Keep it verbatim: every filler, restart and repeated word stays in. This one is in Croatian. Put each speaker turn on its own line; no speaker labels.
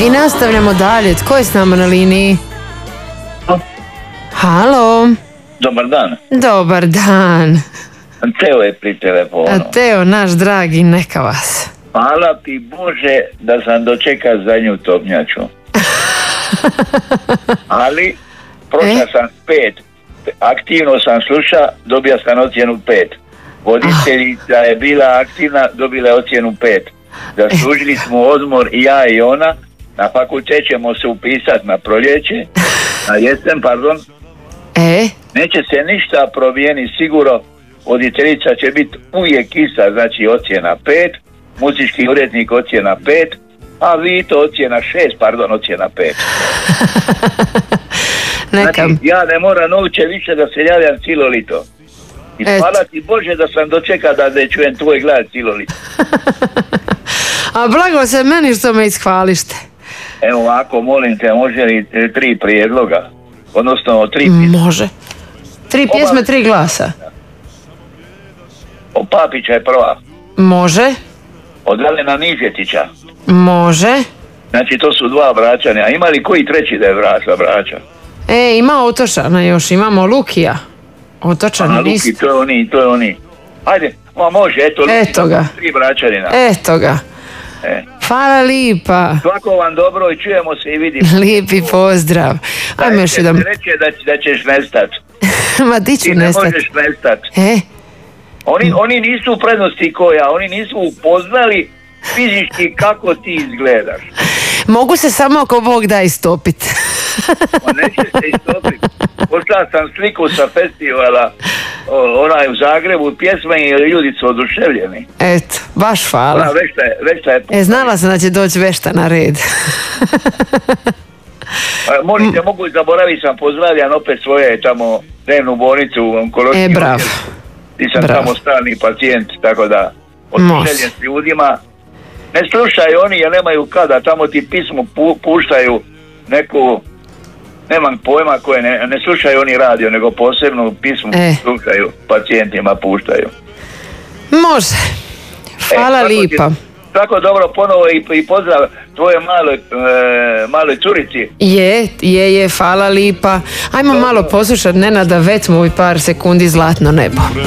I nastavljamo dalje. Tko je s nama na liniji? Halo.
Dobar dan.
Dobar dan.
Teo je pri telefonu.
A Teo, naš dragi, neka vas.
Hvala ti Bože da sam dočekao zadnju topnjaču. Ali prošla e? sam pet. Aktivno sam sluša, dobio sam ocjenu pet. Voditeljica je bila aktivna, dobila je ocjenu pet. Zaslužili smo odmor i ja i ona. Na fakultet ćemo se upisati na proljeće. Na jesen, pardon.
E?
Neće se ništa promijeniti sigurno. Voditeljica će biti uvijek ista, znači ocjena pet. Muzički urednik ocjena pet. A Vito ocjena šest, pardon, ocjena pet. Znači, ja ne moram uopće više da se javljam cijelo lito. I Et. hvala ti Bože da sam dočekao da ne čujem tvoj glas cijelo lito.
A blago se meni što me ishvalište.
Evo ovako, molim te, može li tri prijedloga? Odnosno tri pjesme.
Može. Tri pjesme, tri glasa.
O Papića je prva.
Može.
Od Alena Nižetića.
Može.
Znači to su dva Bračane. A ima li koji treći da je Brača, Brača?
E, ima Otočana još, imamo Lukija. Otočani nisu.
Luki, to je oni, to je oni. Ajde, ma može, eto,
eto
Luki,
ga.
Tri Bračanina.
Eto ga.
E.
Hvala lipa.
Svako vam dobro i čujemo se i vidimo.
Lijepi pozdrav. Ajme još jedan.
Reći da, da ćeš nestat.
Ma di ću nestat?
Ti ne možeš nestat.
E?
Oni, oni nisu u prednosti koja, oni nisu upoznali fizički kako ti izgledaš.
Mogu se samo ako Bog da istopit.
Pa neće se istopit. Poslao sam sliku sa festivala o, onaj u Zagrebu, pjesme i ljudi su oduševljeni.
Eto, baš hvala.
Ona vešta je, vešta je...
E, znala sam da će doći vešta na red.
Molite, mogu zaboraviti sam, pozdravljam opet svoje tamo dnevnu bolnicu u onkologiji.
E, bravo.
Ti sam
bravo.
tamo stalni pacijent, tako da oduševljen s ljudima. Ne slušaju oni jer nemaju kada, tamo ti pismo pu, puštaju neku, nemam pojma koje, ne, ne slušaju oni radio, nego posebno pismo e. slušaju, pacijentima puštaju.
Može. Hvala
e,
lipa.
Ti, tako dobro ponovo i, i pozdrav tvoje maloj, e, maloj curici.
Je, je, je, hvala lipa. Ajmo dobro. malo poslušati Nenada Vetmu i par sekundi Zlatno nebo.